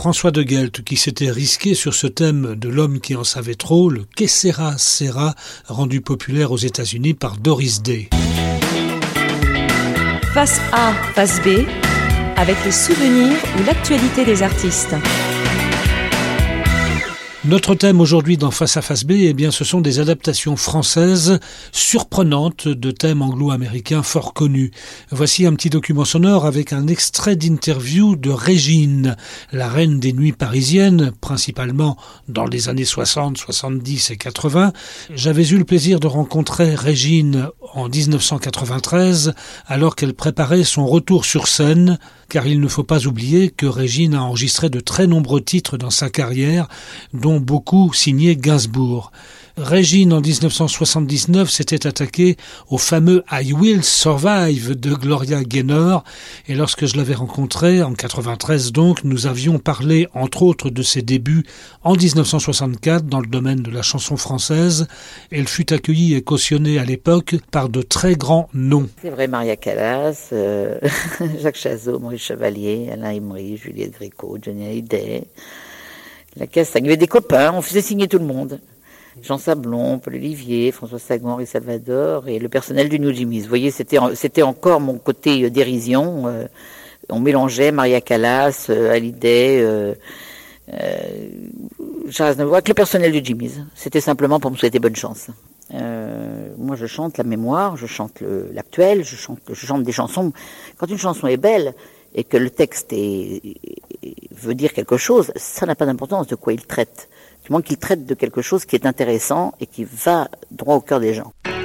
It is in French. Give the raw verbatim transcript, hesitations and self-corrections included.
François de Guelt, qui s'était risqué sur ce thème de l'homme qui en savait trop, le Que sera, sera, rendu populaire aux États-Unis par Doris Day. Face A, face B, avec les souvenirs ou l'actualité des artistes. Notre thème aujourd'hui dans Face à Face B, eh bien, ce sont des adaptations françaises surprenantes de thèmes anglo-américains fort connus. Voici un petit document sonore avec un extrait d'interview de Régine, la reine des nuits parisiennes, principalement dans les années soixante, soixante-dix et quatre-vingts. J'avais eu le plaisir de rencontrer Régine en dix-neuf cent quatre-vingt-treize, alors qu'elle préparait son retour sur scène, car il ne faut pas oublier que Régine a enregistré de très nombreux titres dans sa carrière, dont beaucoup signés Gainsbourg. Régine, en dix-neuf cent soixante-dix-neuf, s'était attaquée au fameux I Will Survive de Gloria Gaynor, et lorsque je l'avais rencontrée, en quatre-vingt-treize donc, nous avions parlé, entre autres, de ses débuts en dix-neuf cent soixante-quatre dans le domaine de la chanson française. Elle fut accueillie et cautionnée à l'époque par de très grands noms. C'est vrai, Maria Callas, euh, Jacques Chazot, Maurice Chevalier, Alain Imri, Juliette Gréco, Johnny Hallyday, la Castagne. Il y avait des copains, on faisait signer tout le monde. Jean Sablon, Paul Olivier, François Sagan, Henri Salvador et le personnel du New Jimmy's. Vous voyez, c'était, c'était encore mon côté dérision. Euh, on mélangeait Maria Callas, euh, Hallyday, euh, euh, Charles Aznavour avec le personnel du Jimmy's. C'était simplement pour me souhaiter bonne chance. Euh, moi, je chante la mémoire, je chante le, l'actuel, je chante, je chante des chansons. Quand une chanson est belle et que le texte est, veut dire quelque chose, ça n'a pas d'importance de quoi il traite. Du moins qu'il traite de quelque chose qui est intéressant et qui va droit au cœur des gens.